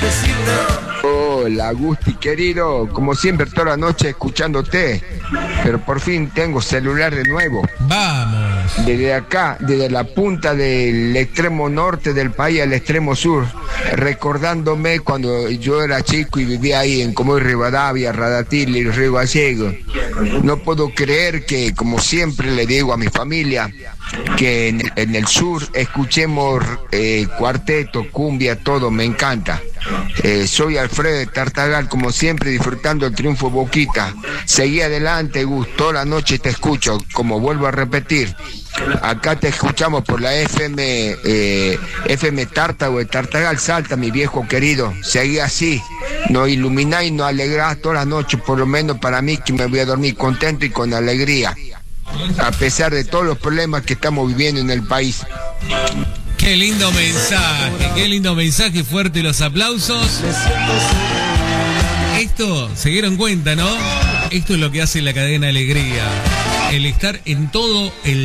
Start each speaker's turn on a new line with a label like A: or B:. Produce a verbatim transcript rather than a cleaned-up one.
A: Hola, Gusti querido, como siempre toda la noche escuchándote, pero por fin tengo celular de nuevo.
B: Vamos.
A: Desde acá, desde la punta del extremo norte del país al extremo sur, recordándome cuando yo era chico y vivía ahí en Comoy Rivadavia, Radatil y Río Gallego. No puedo creer que, como siempre le digo a mi familia, que en, en el sur escuchemos eh, cuarteto, cumbia, todo, me encanta. Eh, soy Alfredo de Tartagal, como siempre, disfrutando el triunfo Boquita. Seguí adelante, Gus, toda la noche te escucho, como vuelvo a repetir. Acá te escuchamos por la F M, eh, F M Tártago de Tartagal, Salta, mi viejo querido. Seguí así, nos ilumináis, nos alegrás toda la noche, por lo menos para mí, que me voy a dormir contento y con alegría, a pesar de todos los problemas que estamos viviendo en el país.
B: Qué lindo mensaje, qué lindo mensaje, fuerte los aplausos. Esto, se dieron cuenta, ¿no? Esto es lo que hace la cadena Alegría, el estar en todo el